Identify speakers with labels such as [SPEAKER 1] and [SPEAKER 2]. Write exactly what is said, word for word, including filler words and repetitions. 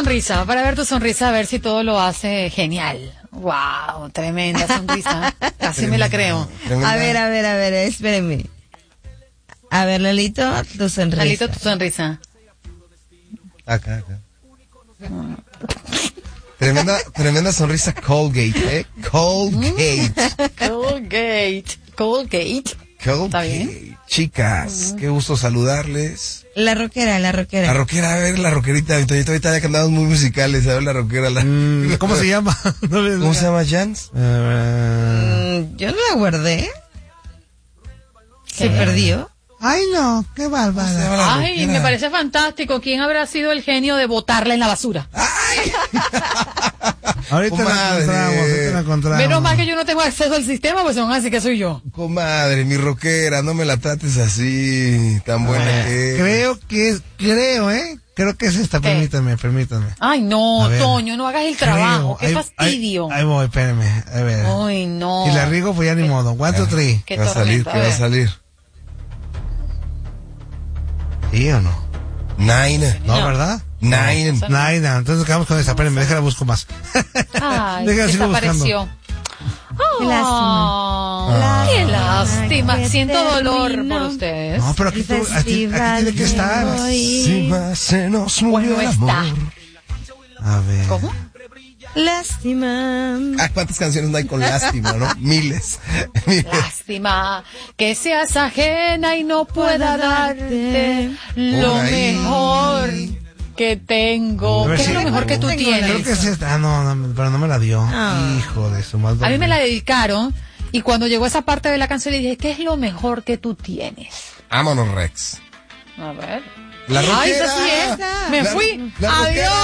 [SPEAKER 1] sonrisa, para ver tu sonrisa, a ver si todo lo hace genial. Wow, tremenda sonrisa. Casi me la creo.
[SPEAKER 2] Tremenda.
[SPEAKER 3] A ver, a ver, a ver, espérenme. A ver, Lalito, tu sonrisa.
[SPEAKER 1] Lalito, tu sonrisa.
[SPEAKER 2] Acá, acá. Tremenda, tremenda sonrisa Colgate, ¿eh? Colgate.
[SPEAKER 1] Colgate. Colgate.
[SPEAKER 2] Colgate.
[SPEAKER 1] ¿Está bien?
[SPEAKER 2] Chicas, qué gusto saludarles.
[SPEAKER 3] La rockera, la rockera.
[SPEAKER 2] La rockera, a ver, la rockerita. Ahorita, ahorita ya que andamos muy musicales, a ver, la rockera. La...
[SPEAKER 4] Mm, ¿Cómo se llama? No les-
[SPEAKER 2] ¿Cómo se llama, Jans?
[SPEAKER 4] Uh,
[SPEAKER 3] Mm, yo no la guardé. Se perdió.
[SPEAKER 4] Ay, no, qué
[SPEAKER 2] ¿Cómo se llama
[SPEAKER 4] bárbara.
[SPEAKER 2] la
[SPEAKER 1] Ay,
[SPEAKER 2] rockera?
[SPEAKER 1] me parece fantástico. ¿Quién habrá sido el genio de botarla en la basura?
[SPEAKER 4] Ahorita la
[SPEAKER 2] Comadre.
[SPEAKER 4] encontramos, ahorita la encontramos.
[SPEAKER 1] Menos mal que yo no tengo acceso al sistema, pues se van a decir que soy yo.
[SPEAKER 2] Comadre, mi rockera, no me la trates así, tan buena que es.
[SPEAKER 4] Creo que es, creo, ¿eh? Creo que es esta,
[SPEAKER 1] ¿Qué?
[SPEAKER 4] permítame, permítame.
[SPEAKER 1] Ay, no,
[SPEAKER 4] A ver.
[SPEAKER 1] Toño, no hagas el trabajo.
[SPEAKER 4] Creo.
[SPEAKER 1] Qué
[SPEAKER 4] Ahí-
[SPEAKER 1] fastidio.
[SPEAKER 4] Ahí, ahí voy, espérame, a ver.
[SPEAKER 1] Ay, no.
[SPEAKER 4] Y la riego, pues ya ni modo. One, two, three.
[SPEAKER 1] Qué
[SPEAKER 2] ¿Qué va a salir?
[SPEAKER 1] tormenta.
[SPEAKER 2] ¿Qué
[SPEAKER 1] A
[SPEAKER 2] va a
[SPEAKER 1] ver.
[SPEAKER 2] salir?
[SPEAKER 4] ¿Sí o no?
[SPEAKER 2] Nine.
[SPEAKER 4] No,
[SPEAKER 1] No.
[SPEAKER 4] ¿verdad?
[SPEAKER 2] Nine.
[SPEAKER 1] No.
[SPEAKER 4] Nada, entonces quedamos con esa. Espérenme, déjala busco más.
[SPEAKER 1] Ay,
[SPEAKER 4] Déjala, sigo
[SPEAKER 1] desapareció.
[SPEAKER 3] Qué lástima.
[SPEAKER 1] Ah, Qué lástima.
[SPEAKER 3] que
[SPEAKER 1] Siento dolor
[SPEAKER 3] terminó.
[SPEAKER 1] por ustedes.
[SPEAKER 4] No, pero aquí, tú, aquí, aquí tiene que estar.
[SPEAKER 2] Si más se nos murió
[SPEAKER 1] Bueno,
[SPEAKER 2] el amor.
[SPEAKER 1] está.
[SPEAKER 4] A ver.
[SPEAKER 1] ¿Cómo?
[SPEAKER 3] Lástima.
[SPEAKER 2] Ah, ¿cuántas canciones no hay con lástima, no? Miles. Miles.
[SPEAKER 1] Lástima que seas ajena y no pueda darte lo
[SPEAKER 2] Por ahí.
[SPEAKER 1] mejor que tengo.
[SPEAKER 4] A ver
[SPEAKER 1] ¿Qué
[SPEAKER 4] si-
[SPEAKER 1] es lo mejor que tú
[SPEAKER 3] Tengo
[SPEAKER 1] tienes?
[SPEAKER 4] Creo que es esta. Ah, no, no, pero no me la dio.
[SPEAKER 3] Ah.
[SPEAKER 4] Hijo de su madre.
[SPEAKER 1] A mí me la dedicaron y cuando llegó esa parte de la canción le dije, ¿qué es lo mejor que tú tienes?
[SPEAKER 2] Vámonos, Rex.
[SPEAKER 1] A ver.
[SPEAKER 2] La rockera.
[SPEAKER 1] Ay, esa sí es. Me
[SPEAKER 2] La-
[SPEAKER 1] fui.
[SPEAKER 2] la rockera.
[SPEAKER 1] Adiós.